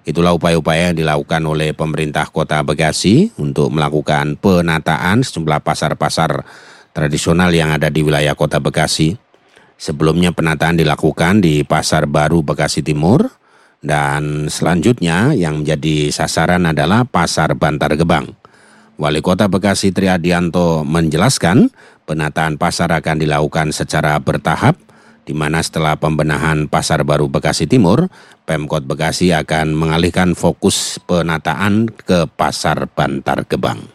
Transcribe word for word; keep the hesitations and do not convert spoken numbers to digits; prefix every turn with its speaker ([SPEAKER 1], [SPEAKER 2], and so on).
[SPEAKER 1] Itulah upaya-upaya yang dilakukan oleh pemerintah Kota Bekasi untuk melakukan penataan sejumlah pasar-pasar tradisional yang ada di wilayah Kota Bekasi. Sebelumnya penataan dilakukan di Pasar Baru Bekasi Timur, dan selanjutnya yang menjadi sasaran adalah Pasar Bantar Gebang. Wali Kota Bekasi Triadianto menjelaskan penataan pasar akan dilakukan secara bertahap, di mana setelah pembenahan Pasar Baru Bekasi Timur, Pemkot Bekasi akan mengalihkan fokus penataan ke Pasar Bantar Gebang.